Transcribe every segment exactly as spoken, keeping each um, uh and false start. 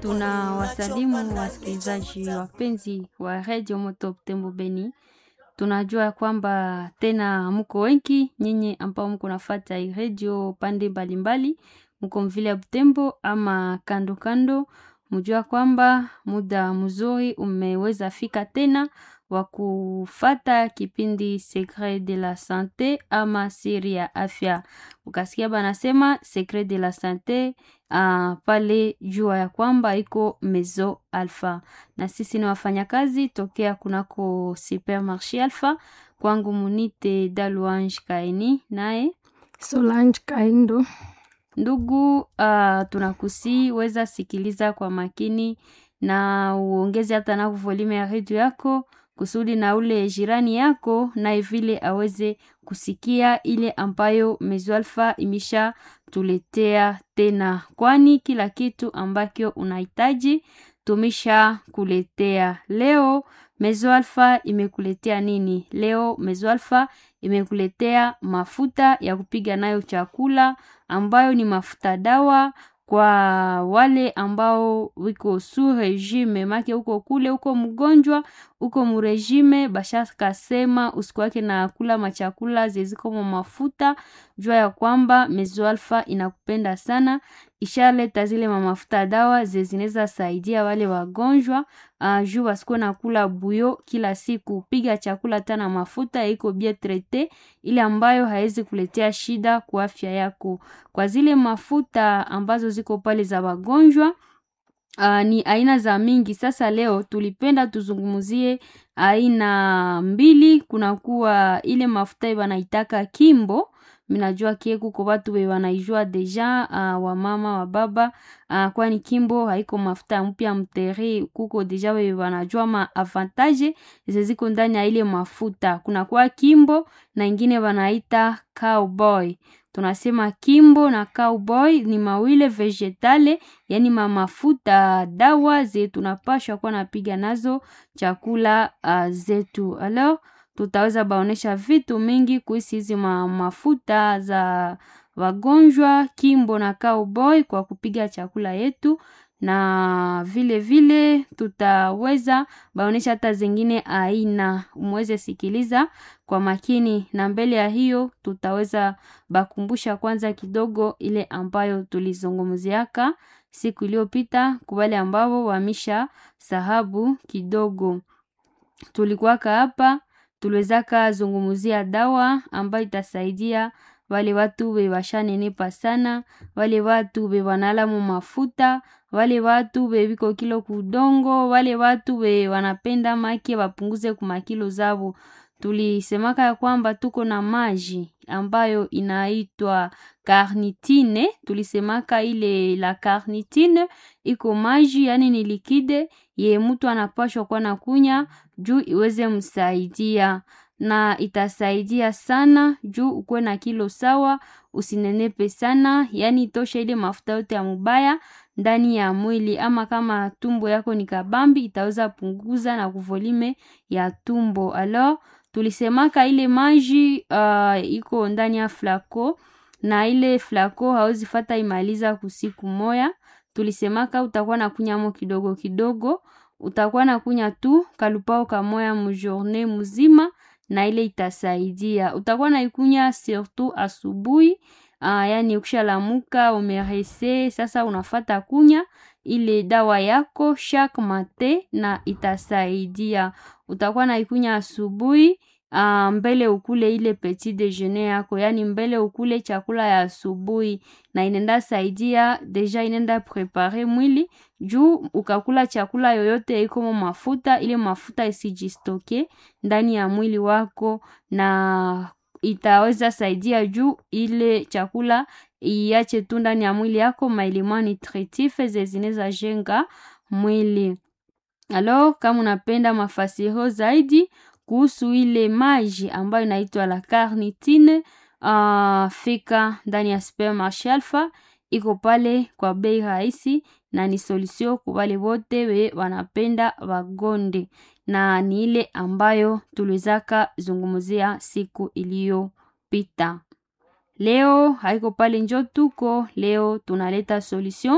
Tuna wasalimu wasikilizaji wapenzi wa Radio Moto Butembo Beni. Tunajua kwamba tena mko wengi nyinyi ambao mko nafuata hii radio pande mbalimbali, mko mvile ya Butembo ama kando kando. Mjua kwamba muda mzuri umeweza fika tena wa kufata kipindi Secret de la Santé ama siri ya afya. Ukasikia banasema Secret de la Santé uh, pale jua ya kwamba iko Mezo Alpha. Na sisi ni wafanyakazi tokea kunako Supermarché Alpha. Kwangu munite Daluange Kaini nae Solange Kaindo. Ndugu, uh, tunakusi weza sikiliza kwa makini na uongeze hata na volume ya radio yako kusudi na ule jirani yako na vile aweze kusikia ile ambayo Mezo Alpha imisha tuletea tena, kwani kila kitu ambacho unahitaji tumisha kuletea. Leo Mezo Alpha imekuletea nini? Leo Mezo Alpha imekuletea mafuta ya kupiga nayo chakula ambayo ni mafuta dawa kwa wale ambao wiko su regime, make uko kule uko mgonjwa uko mu regime, basha kasema usiku wake na kula machakula zeziko mu mafuta. Jua ya kwamba Mezo Alpha inakupenda sana, ishaleta zile mafuta dawa zezineza saidia wale wagonjwa. Uh, juu wasiko na kula buyo kila siku, piga chakula tana mafuta iko bien traité, ile ambayo haizi kuletea shida kwa afya yako. Kwa zile mafuta ambazo ziko pale za wagonjwa, Uh, ni aina za mingi. Sasa leo tulipenda tuzungumuzie aina mbili. Kuna kuwa ile mafuta wanaitaka Kimbo. Minajua kieku kwa watu we wanaijua deja, uh, wa mama wa baba, uh, kwani Kimbo haiko mafuta mpya mteri, kuko deja we wanajua ma avantage zeziko ndani ya ile mafuta. Kuna kuwa Kimbo na ingine wanaita Cowboy. Tunasema Kimbo na Cowboy ni mawile vegetale, yani mamafuta dawa ze tunapashwa kwa napiga nazo chakula uh, zetu. Alors tutaweza baonesha vitu mingi kuhusu hizi ma mafuta za wagonjwa Kimbo na Cowboy kwa kupiga chakula yetu, na vile vile tutaweza baonesha hata zingine aina, umweze sikiliza kwa makini. Na mbele ya hiyo tutaweza bakumbusha kwanza kidogo ile ambayo tulizungumziaka siku iliyopita kwa wale ambao wamisha sahabu kidogo. Tulikuwaka hapa tuliwezaka zungumzia dawa ambayo itasaidia wale watu we washanenepa sana, wale watu we wanalamu mafuta, wale watu we wiko kilo kudongo, wale watu we wanapenda make wapunguze kumakilo zabo. Tulisemaka ya kwamba tuko na maji ambayo inaitwa carnitine. Tulisemaka ile la carnitine iko maji, yani ni likide ye mtu anapashwa kwa nakunya juu iweze msaidia, na itasaidia sana juu ukwe na kilo sawa, usinenepe sana, yani tosha ile mafuta yote ya mubaya ndani ya mwili. Ama kama tumbo yako ni kabambi, itaweza punguza na kuvolime ya tumbo. Alors tulisemaka ile maji uh, iko ndani ya flako, na ile flako hauzi fata imaliza kusiku moya. Tulisemaka utakuwa na kunyamo kidogo kidogo, utakuwa na kunya tu kalupao kamoya mu journée muzima, na ile itasaidia. Utakuwa na ikunya surtout asubuhi, uh, yani ukishalamuka umerese, sasa unafata kunya ile dawa yako chaque matin na itasaidia. Utakuwa na ikunya asubuhi, uh, mbele ukule ile petit déjeuner yako, yani mbele ukule chakula ya asubuhi, na inenda saidia deja, inenda prepare mwili juu ukakula chakula yoyote iko mo mafuta, ile mafuta isijistoke ndani ya mwili wako, na itaweza saidia juu ile chakula iache tu ndani ya mwili yako maelema nutritif zezineza jenga mwili. Alors kama unapenda mafasiro zaidi kuhusu ile maji ambayo inaitwa la carnitine, uh, fika ndani ya Supermarché Alpha, iko pale kwa bei rahisi, na ni solution kwa wale wote we wanapenda wagonde, na ni ile ambayo tuliwezaka zungumzia siku iliyopita. Leo haiko pale njo tuko, leo tunaleta solution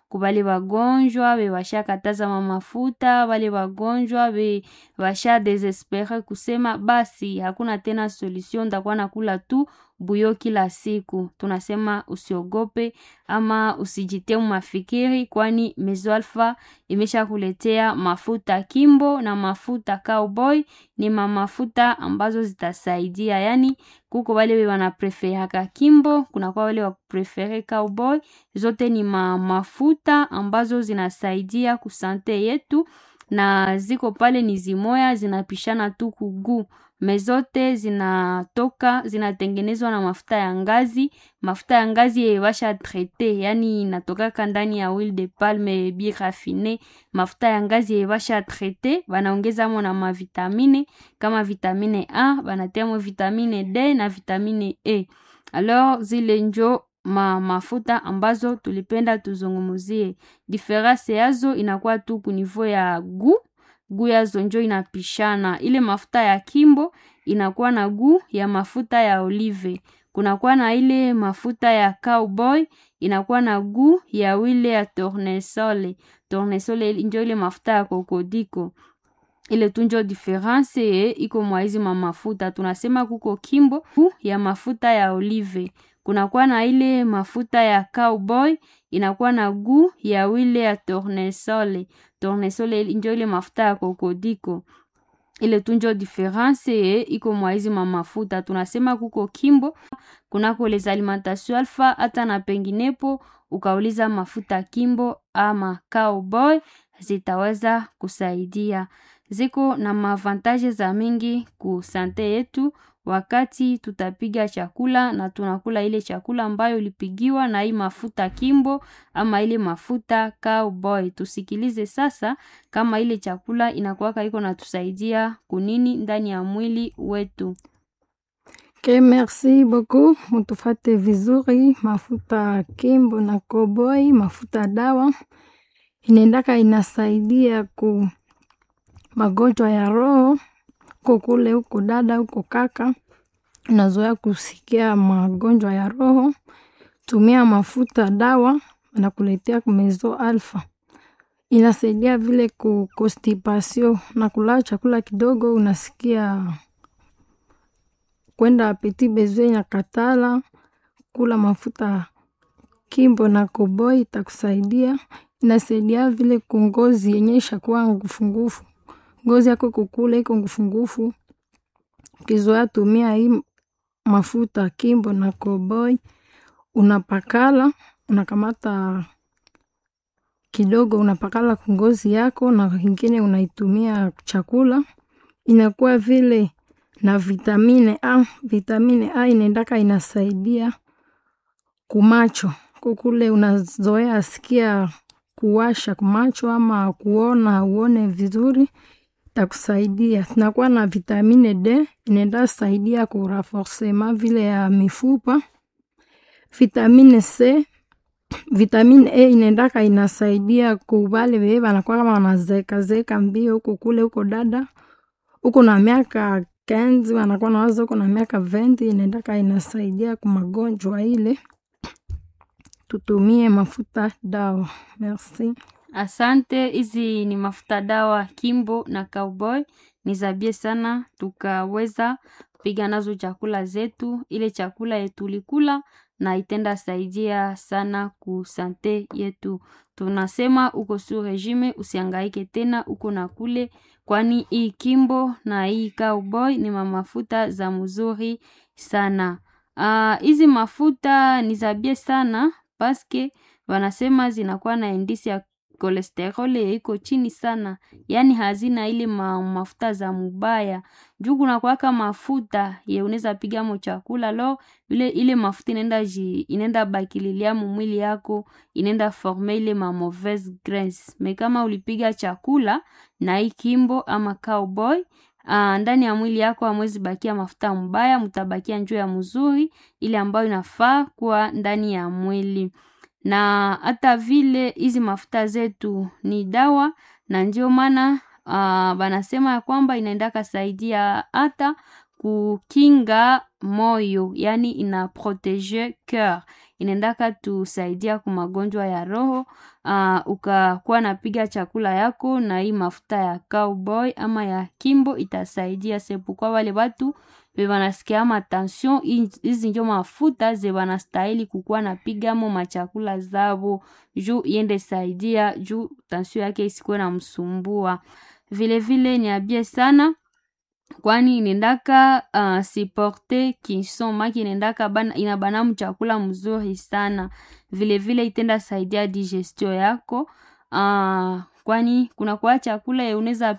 kubali wagonjwa be washa kataza mafuta, wale wagonjwa be washa desespere kusema basi hakuna tena solution, ndakuwa nakula tu buyo kila siku. Tunasema usiogope ama usijitie mafikiri, kwani Mezo Alpha imesha kuletea mafuta Kimbo na mafuta Cowboy. Ni mafuta ambazo zitasaidia, yani kuko wale wana prefere Kimbo, kuna kwa wale wa prefere Cowboy. Zote ni ma mafuta ambazo zinasaidia kusante yetu, na ziko pale ni zimoya zinapishana tu kugu. Mezote zinatoka zinatengenezwa na mafuta ya ngazi, mafuta ya ngazi yewasha traite, yani inatoka kandani ya huile de palme bi raffiné. Mafuta ya ngazi yewasha traite, wanaongeza mo na mavitamine kama vitamine A, wanatia vitamine D na vitamine E. Alors zile njo ma mafuta ambazo tulipenda tuzungumuzie. Diference yazo inakuwa tu kunivou ya gu gu yazo njo inapishana. Ile mafuta ya Kimbo inakuwa na gu ya mafuta ya olive. Kunakuwa na ile mafuta ya Cowboy inakuwa na gu ya wile ya tournesol. Tournesol njo ile mafuta ya kokodiko. Ile tunjo difference e, iko mwa hizi mafuta. Tunasema kuko Kimbo gu ya mafuta ya olive. Kunakuwa na ile mafuta ya Cowboy inakuwa na gu ya wile ya tournesol. Tournesol njo ile mafuta ya kokodiko. Ile tunjo difference e, iko mwa hizi mafuta. Tunasema kuko Kimbo, kunako les alimentation Alpha, hata na penginepo ukauliza mafuta Kimbo ama Cowboy zitaweza kusaidia. Ziko na mavantage za mingi ku sante yetu wakati tutapiga chakula na tunakula ile chakula ambayo ilipigiwa na hii mafuta Kimbo ama ile mafuta Cowboy. Tusikilize sasa kama ile chakula inakuwaka iko na tusaidia kunini ndani ya mwili wetu. Okay, merci beaucoup. Mutufate vizuri. Mafuta Kimbo na Cowboy, mafuta dawa, inaendaka inasaidia ku magonjwa ya roho. Kukule huko dada huko kaka unazoea kusikia magonjwa ya roho, tumia mafuta dawa wanakuletea Mezo Alpha. Inasaidia vile ku constipation, na kula chakula kidogo unasikia kwenda apeti besoin ya katala. Kula mafuta Kimbo na Cowboy itakusaidia. Inasaidia vile kungozi yenyesha kuwa ngufungufu, ngozi yako kukula iko ngufungufu. Kizoea tumia hii mafuta Kimbo na Cowboy, unapakala, unakamata kidogo unapakala kungozi yako, na ingine unaitumia chakula. Inakuwa vile na vitamine A. Vitamine A inaendaka inasaidia kumacho. Kukule unazoea asikia kuwasha kumacho ama kuona uone vizuri, takusaidia. Tunakuwa na vitamine D, inaenda saidia ku renforcement vile ya mifupa. Vitamine C, vitamine E inaendaka inasaidia kubale bebe anakuwa kama wanazeka zeka mbio huko kule huko dada. Uko na miaka kenzi wanakuwa na wazo uko na miaka venti, inaendaka inasaidia kwa magonjwa ile. Tutumie mafuta dawa. Merci. Asante. Hizi ni mafuta dawa Kimbo na Cowboy, nizabie sana tukaweza piga nazo chakula zetu. Ile chakula yetu likula na itenda saidia sana ku sante yetu. Tunasema uko su regime usiangaike tena uko na kule, kwani hii Kimbo na hii Cowboy ni mafuta za mzuri sana. Hizi uh, mafuta nizabie sana paske wanasema zinakuwa na indisi ya kolesterol iko chini sana, yani hazina ile ma, mafuta za mubaya. Juu kuna kuwaka mafuta ye unaweza piga mo chakula lo ile ile mafuta inaenda ji inaenda bakililia mwili yako, inaenda former ile ma mauvaise graisse. Me kama ulipiga chakula na hii Kimbo ama Cowboy, Uh, ndani ya mwili yako hamwezi bakia mafuta mbaya, mtabakia njoo ya mzuri ile ambayo inafaa kwa ndani ya mwili. Na hata vile hizi mafuta zetu ni dawa, na ndio maana uh, banasema ya kwamba inaenda kasaidia hata kukinga moyo, yani ina protege cœur, inaendaka tusaidia kwa magonjwa ya roho. Uh, ukakuwa napiga chakula yako na hii mafuta ya cowboy ama ya kimbo itasaidia. Sepu kwa wale watu wanasikia ama tension, hizi ndio mafuta ze wanastahili kukuwa napiga mo machakula zabo juu iende saidia, juu tension yake isikuwe na msumbua. Vile vile ni abie sana, kwani inendaka uh, supporte kinson, maki inendaka bana, inabana mchakula mzuri sana. Vile vile itenda saidia digestion yako, uh, kwani kuna kwa chakula ya uneza